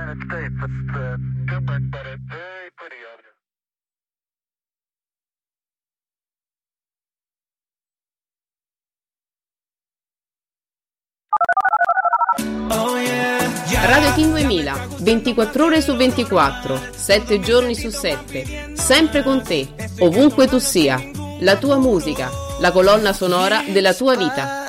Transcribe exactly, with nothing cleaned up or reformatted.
Radio Team duemila, ventiquattro ore su ventiquattro, sette giorni su sette, sempre con te, ovunque tu sia. La tua musica, la colonna sonora della tua vita.